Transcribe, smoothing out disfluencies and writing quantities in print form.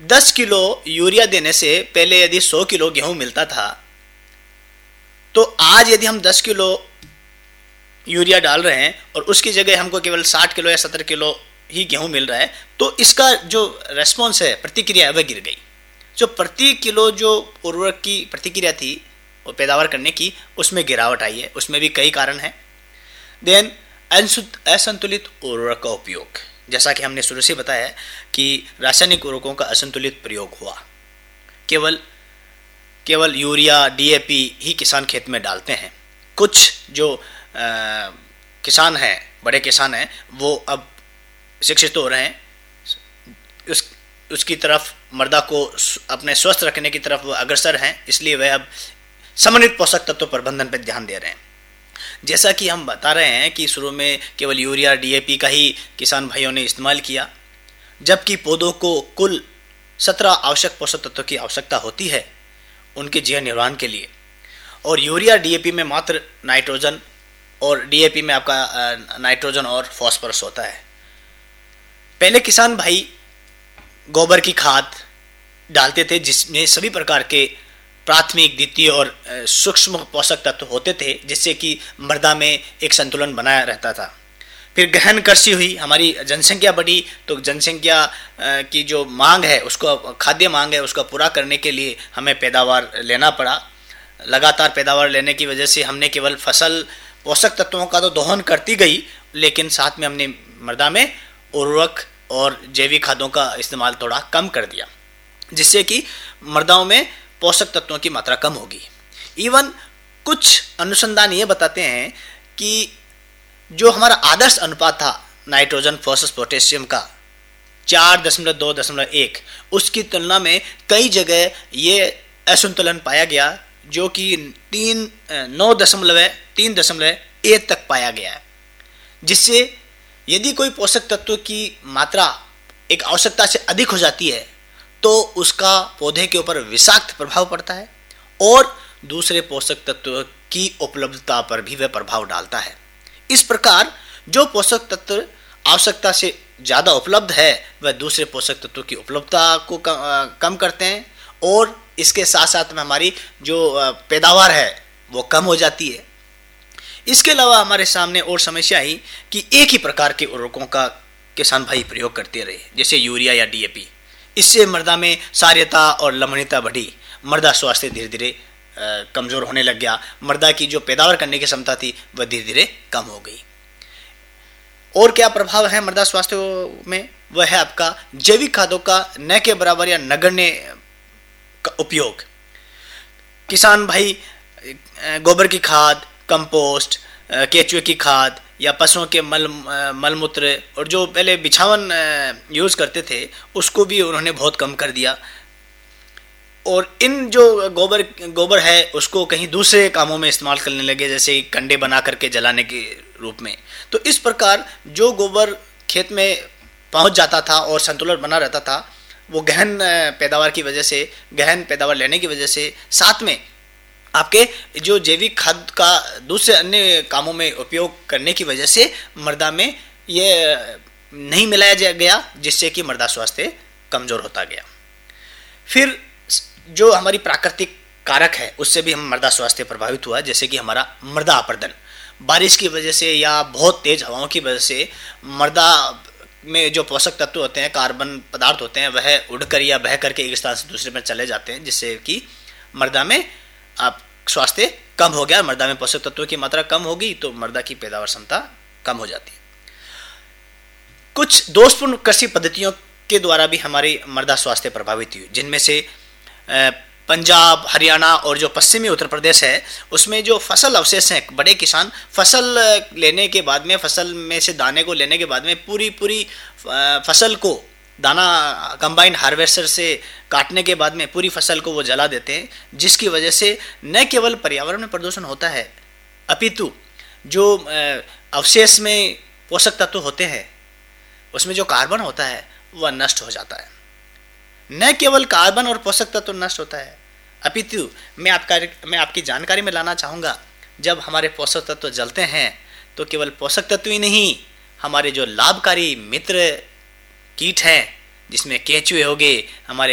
10 kilo urea देने से पहले यदि 100 किलो गेहूं मिलता था, तो आज यदि हम 10 किलो यूरिया डाल रहे हैं और उसकी जगह हमको केवल 60 किलो या 70 किलो ही गेहूं मिल रहा है, तो इसका जो रेस्पॉन्स है, प्रतिक्रिया है, वह गिर गई। जो प्रति किलो जो उर्वरक की प्रतिक्रिया थी वो पैदावार करने की, उसमें गिरावट आई है। उसमें भी कई कारण हैं। देन असंतुलित उर्वरक का उपयोग, जैसा कि हमने शुरू से बताया कि रासायनिक उर्वरकों का असंतुलित प्रयोग हुआ। केवल यूरिया, डीएपी ही किसान खेत में डालते हैं। कुछ जो किसान हैं, बड़े किसान हैं, वो अब शिक्षित हो रहे हैं, उसकी तरफ, मृदा को अपने स्वस्थ रखने की तरफ वो अग्रसर हैं, इसलिए वह अब समन्वित पोषक तत्व प्रबंधन पर ध्यान दे रहे हैं। जैसा कि हम बता रहे हैं कि शुरू में केवल यूरिया, डीएपी का ही किसान भाइयों ने इस्तेमाल किया, जबकि पौधों को कुल 17 आवश्यक पोषक तत्वों की आवश्यकता होती है उनके जीवन निर्वहन के लिए। और यूरिया, डीएपी में मात्र नाइट्रोजन, और डीएपी में आपका नाइट्रोजन और फॉस्फोरस होता है। पहले किसान भाई गोबर की खाद डालते थे, जिसमें सभी प्रकार के प्राथमिक, द्वितीय और सूक्ष्म पोषक तत्व होते थे, जिससे कि मृदा में एक संतुलन बनाया रहता था। फिर गहन कृषि हुई, हमारी जनसंख्या बढ़ी, तो जनसंख्या की जो मांग है, उसको, खाद्य मांग है, उसको पूरा करने के लिए हमें पैदावार लेना पड़ा। लगातार पैदावार लेने की वजह से हमने केवल फसल पोषक तत्वों का तो दोहन करती गई, लेकिन साथ में हमने मृदा में उर्वरक और जैविक खादों का इस्तेमाल थोड़ा कम कर दिया, जिससे कि मृदाओं में पोषक तत्वों की मात्रा कम होगी। इवन कुछ अनुसंधान ये बताते हैं कि जो हमारा आदर्श अनुपात था नाइट्रोजन, फॉस्फोरस, पोटेशियम का 4.2.1, उसकी तुलना में कई जगह ये असंतुलन पाया गया, जो कि 3.1 तक पाया गया है। जिससे यदि कोई पोषक तत्व की मात्रा एक आवश्यकता से अधिक हो जाती है, तो उसका पौधे के ऊपर विषाक्त प्रभाव पड़ता है और दूसरे पोषक तत्व की उपलब्धता पर भी वह प्रभाव डालता है। इस प्रकार जो पोषक तत्व आवश्यकता से ज़्यादा उपलब्ध है, वह दूसरे पोषक तत्वों की उपलब्धता को कम करते हैं, और इसके साथ साथ में हमारी जो पैदावार है वो कम हो जाती है। इसके अलावा हमारे सामने और समस्या आई कि एक ही प्रकार के उर्वरकों का किसान भाई प्रयोग करते रहे, जैसे यूरिया या डीएपी। इससे मृदा में सार्यता और लवणीयता बढ़ी, मृदा स्वास्थ्य धीरे धीरे कमजोर होने लग गया, मृदा की जो पैदावार करने की क्षमता थी वह धीरे धीरे कम हो गई। और क्या प्रभाव है मृदा स्वास्थ्य में? वह है आपका जैविक खादों का न के बराबर या नगण्य का उपयोग। किसान भाई गोबर की खाद, कंपोस्ट, केचुए की खाद या पशुओं के मलमूत्र और जो पहले बिछावन यूज़ करते थे, उसको भी उन्होंने बहुत कम कर दिया। और इन जो गोबर है उसको कहीं दूसरे कामों में इस्तेमाल करने लगे, जैसे कंडे बना करके जलाने के रूप में। तो इस प्रकार जो गोबर खेत में पहुंच जाता था और संतुलन बना रहता था, वो गहन पैदावार की वजह से, गहन पैदावार लेने की वजह से, साथ में आपके जो जैविक खाद का दूसरे अन्य कामों में उपयोग करने की वजह से मृदा में ये नहीं मिलाया गया, जिससे कि मृदा स्वास्थ्य कमजोर होता गया। फिर जो हमारी प्राकृतिक कारक है उससे भी हम मृदा स्वास्थ्य प्रभावित हुआ, जैसे कि हमारा मृदा अपरदन। बारिश की वजह से या बहुत तेज हवाओं की वजह से मृदा में जो पोषक तत्व होते हैं, कार्बन पदार्थ होते हैं, वह उड़कर या बह करके एक स्थान से दूसरे में चले जाते हैं, जिससे कि मृदा में आप स्वास्थ्य कम हो गया, मृदा में पोषक तत्वों की मात्रा कम होगी, तो मृदा की पैदावार क्षमता कम हो जाती है। कुछ दोषपूर्ण कृषि पद्धतियों के द्वारा भी हमारी मृदा स्वास्थ्य प्रभावित हुई, जिनमें से पंजाब, हरियाणा और जो पश्चिमी उत्तर प्रदेश है, उसमें जो फसल अवशेष हैं, बड़े किसान फसल लेने के बाद में, फसल में से दाने को लेने के बाद में पूरी फसल को, दाना कंबाइन हार्वेस्टर से काटने के बाद में पूरी फसल को वो जला देते हैं, जिसकी वजह से न केवल पर्यावरण में प्रदूषण होता है, अपितु जो अवशेष में पोषक तत्व होते हैं उसमें जो कार्बन होता है वह नष्ट हो जाता है। न केवल कार्बन और पोषक तत्व नष्ट होता है, अपितु मैं आपकी जानकारी में लाना चाहूँगा, जब हमारे पोषक तत्व जलते हैं तो केवल पोषक तत्व ही नहीं, हमारे जो लाभकारी मित्र कीट हैं, जिसमें केंचुए हो गए, हमारे